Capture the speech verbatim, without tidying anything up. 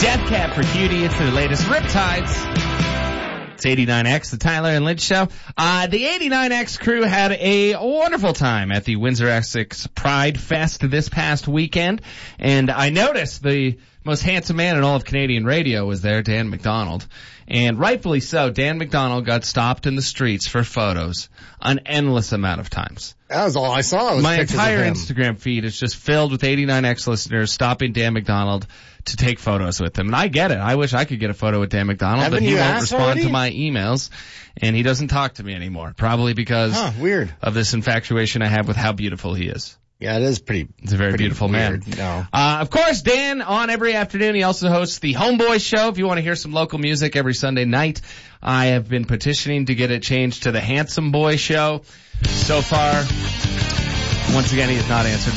Death Cab for Cutie. It's their latest Riptides. It's eighty-nine X, the Tyler and Lynch Show. Uh, the eighty-nine X crew had a wonderful time at the Windsor-Essex Pride Fest this past weekend. And I noticed the most handsome man in all of Canadian radio was there, Dan McDonald. And rightfully so, Dan McDonald got stopped in the streets for photos an endless amount of times. That was all I saw. Was My pictures entire of him. Instagram feed is just filled with eighty-nine X listeners stopping Dan McDonald to take photos with him. And I get it. I wish I could get a photo with Dan McDonald, Haven't but he you won't asked respond already? to my emails, and he doesn't talk to me anymore, probably because Huh, weird. of this infatuation I have with how beautiful he is. Yeah, it is pretty. He's a very pretty beautiful weird. man. No. Uh, of course, Dan on every afternoon. He also hosts the Homeboy Show. If you want to hear some local music every Sunday night, I have been petitioning to get it changed to the Handsome Boy Show. So far, once again, he has not answered